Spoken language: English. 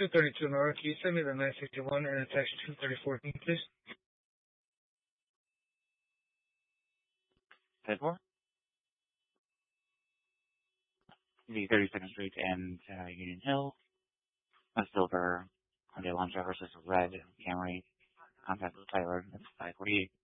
232 North. Can you send me the 961 and attach 234, please? 10-4? The 32nd Street and Union Hill. A silver Hyundai Elantra versus red Camry. Contact with Tyler. That's 548.